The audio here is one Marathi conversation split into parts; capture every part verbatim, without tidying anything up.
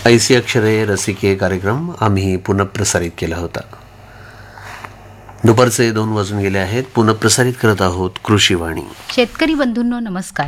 ऐसी अक्षरे रसिके कार्यक्रम आम्ही पुनःप्रसारित केला होता. दुपारचे दोन वाजून गेले आहेत. पुनःप्रसारित करत आहोत कृषीवाणी. शेतकरी बंधूंनो नमस्कार.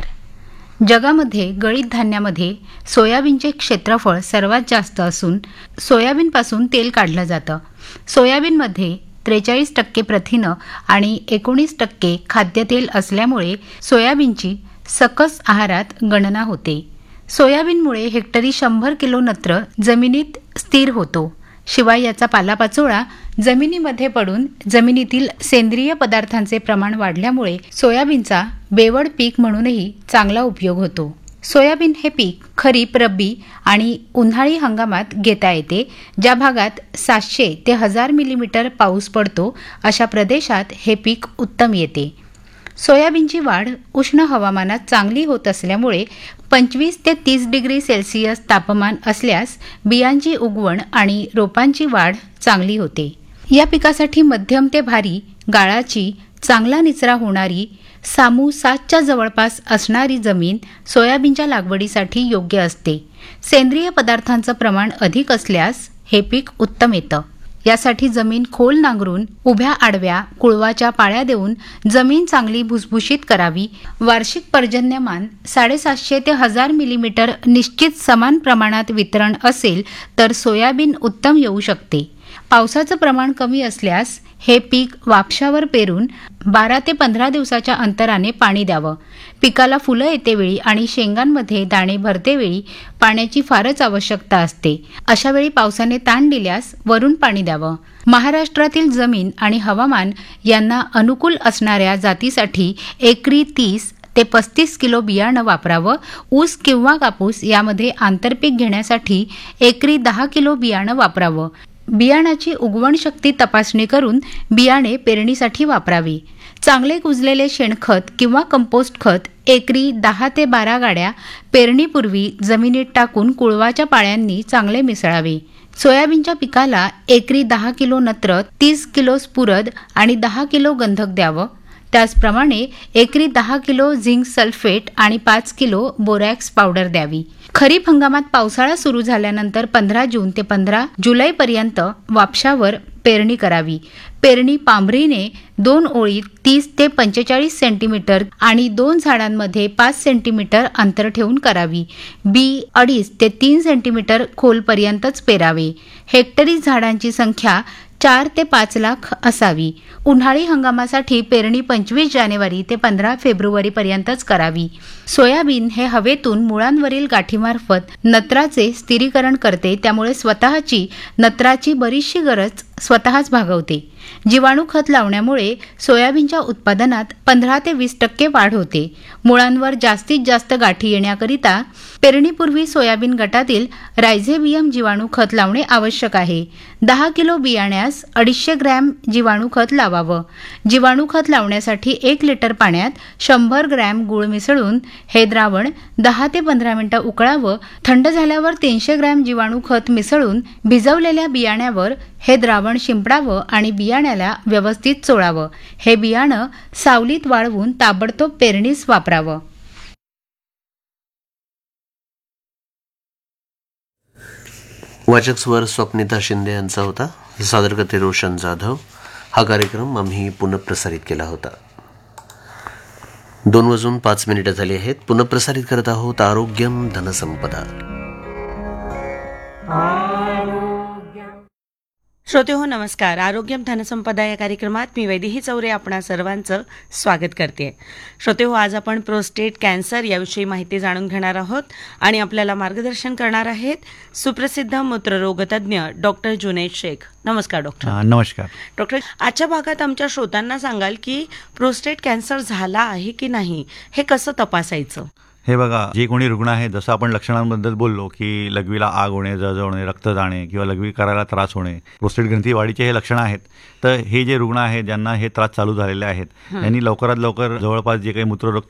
जगामध्ये गळीत धान्यामध्ये सोयाबीनचे क्षेत्रफळ सर्वात जास्त असून सोयाबीनपासून तेल काढलं जातं. सोयाबीनमध्ये त्रेचाळीस टक्के प्रथिनं आणि एकोणीस टक्के खाद्यतेल असल्यामुळे सोयाबीनची सकस आहारात गणना होते. सोयाबीनमुळे हेक्टरी शंभर किलो नत्र जमिनीत स्थिर होतो. शिवाय याचा पालापाचोळा जमिनीमध्ये पडून जमिनीतील सेंद्रिय पदार्थांचे प्रमाण वाढल्यामुळे सोयाबीनचा बेवड पीक म्हणूनही चांगला उपयोग होतो. सोयाबीन हे पीक खरीप, रब्बी आणि उन्हाळी हंगामात घेता येते. ज्या भागात सातशे ते हजार मिलीमीटर पाऊस पडतो अशा प्रदेशात हे पीक उत्तम येते. सोयाबीनची वाढ उष्ण हवामानात चांगली होत असल्यामुळे पंचवीस ते तीस डिग्री सेल्सिअस तापमान असल्यास बियांची उगवण आणि रोपांची वाढ चांगली होते. या पिकासाठी मध्यम ते भारी गाळाची चांगला निचरा होणारी सामू सातच्या जवळपास असणारी जमीन सोयाबीनच्या लागवडीसाठी योग्य असते. सेंद्रिय पदार्थांचं प्रमाण अधिक असल्यास हे पीक उत्तम येतं. यासाठी जमीन खोल नांगरून उभ्या आडव्या कुळवाच्या पाळ्या देऊन जमीन चांगली भुसभुशीत करावी. वार्षिक पर्जन्यमान साडेसातशे ते हजार मिलीमीटर निश्चित समान प्रमाणात वितरण असेल तर सोयाबीन उत्तम येऊ शकते. पावसाचं प्रमाण कमी असल्यास हे पीक वापशावर पेरून बारा ते पंधरा दिवसाच्या अंतराने पाणी द्यावं. पिकाला फुलं येतेवेळी आणि शेंगांमध्ये दाणे भरतेवेळी पाण्याची फारच आवश्यकता असते. अशा वेळी पावसाने ताण दिल्यास वरून पाणी द्यावं. महाराष्ट्रातील जमीन आणि हवामान यांना अनुकूल असणाऱ्या जातीसाठी एकरी तीस ते पस्तीस किलो बियाणं वापरावं. ऊस किंवा कापूस यामध्ये आंतरपीक घेण्यासाठी एकरी दहा किलो बियाणं वापरावं. बियाणाची उगवण शक्ती तपासणी करून बियाणे पेरणीसाठी वापरावी. चांगले कुजलेले शेणखत किंवा कंपोस्ट खत एकरी दहा ते बारा गाड्या पेरणीपूर्वी जमिनीत टाकून कुळवाच्या पाळ्यांनी चांगले मिसळावे. सोयाबीनच्या पिकाला एकरी दहा किलो नत्र, तीस किलो स्फुरद आणि दहा किलो गंधक द्यावं. त्याचप्रमाणे एकरी दहा किलो झिंक सल्फेट आणि पाच किलो बोरॅक्स पावडर द्यावी. खरीप हंगामात पावसाळा सुरू झाल्यानंतर पंधरा जून ते पंधरा जुलैपर्यंत वापशावर पेरणी करावी. पेरणी पांभरीने दोन ओळीत तीस ते पंचेचाळीस सेंटीमीटर आणि दोन झाडांमध्ये पाच सेंटीमीटर अंतर ठेवून करावी. बी अडीच ते तीन सेंटीमीटर खोलपर्यंतच पेरावे. हेक्टरी झाडांची संख्या चार ते पाच लाख असावी. उन्हाळी हंगामासाठी पेरणी पंचवीस जानेवारी ते पंधरा फेब्रुवारी पर्यंतच करावी. सोयाबीन हे हवेतून मुळांवरील गाठीमार्फत नत्राचे स्थिरीकरण करते, त्यामुळे स्वतःची नत्राची बरीचशी गरज स्वतःच भागवते. जीवाणू खत लावण्यामुळे सोयाबीनच्या उत्पादनात पंधरा ते वीस टक्के वाढ होते. मुळांवर जास्तीत जास्त गाठी येण्याकरिता पेरणीपूर्वी सोयाबीन गटातील रायझोबियम जीवाणू खत लावणे आवश्यक आहे. दहा किलो बियाण्यास अडीचशे ग्रॅम जीवाणू खत लावावं. जीवाणू खत लावण्यासाठी एक लिटर पाण्यात शंभर ग्रॅम गुळ मिसळून हे द्रावण दहा ते पंधरा मिनिटं उकळावं. थंड झाल्यावर तीनशे ग्रॅम जीवाणू खत मिसळून भिजवलेल्या बियाण्यावर हे द्रावण शिंपडावं आणि बियाण्याला व्यवस्थित चोळावं. हे बियाणं सावलीत वाळवून ताबडतोब पेरणीस वापरावं. वाचक स्वर स्वप्निता शिंदे यांचा होता. सादर करते रोशन जाधव. हा कार्यक्रम आम्ही पुनःप्रसारित केला होता. दोन वाजून पाच मिनिटं झाली आहेत. पुनःप्रसारित करत आहोत आरोग्यम धनसंपदा. श्रोते हो नमस्कार. आरोग्यम धनसंपदा या कार्यक्रमात मी वैदेही चौरे आपणा सर्वांचं स्वागत करते. श्रोते हो, आज आपण प्रोस्टेट कॅन्सर याविषयी माहिती जाणून घेणार आहोत आणि आपल्याला मार्गदर्शन करणार आहेत सुप्रसिद्ध मूत्ररोगतज्ञ डॉक्टर जुनैद शेख. नमस्कार डॉक्टर. नमस्कार डॉक्टर. आजच्या भागात आमच्या श्रोत्यांना सांगाल की प्रोस्टेट कॅन्सर झाला आहे की नाही हे कसं तपासायचं? हे बघा, जे कोणी रुग्ण आहे, जसं आपण लक्षणांबद्दल बोललो की लघवीला आग होणे, जळजळणे, रक्त जाणे किंवा लघवी करायला त्रास होणे, प्रोस्टेट ग्रंथी वाढीचे हे लक्षणं आहेत. तर हे जे रुग्ण आहेत ज्यांना हे त्रास चालू झालेले आहेत त्यांनी लवकरात लवकर जवळपास जे काही मूत्ररोग